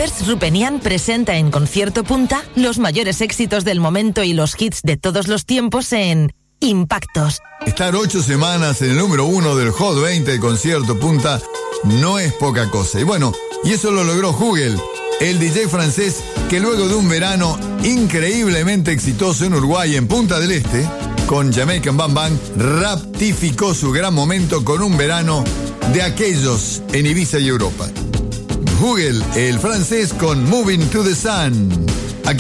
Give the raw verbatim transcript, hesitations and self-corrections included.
Rivers Rupenian presenta en Concierto Punta los mayores éxitos del momento y los hits de todos los tiempos en Impactos. Estar ocho semanas en el número uno del Hot veinte de Concierto Punta no es poca cosa. Y bueno, y eso lo logró Hugel, el D J francés que luego de un verano increíblemente exitoso en Uruguay, en Punta del Este, con Jamaican Bam Bam, ratificó su gran momento con un verano de aquellos en Ibiza y Europa. Hugel, el francés, con Moving to the Sun.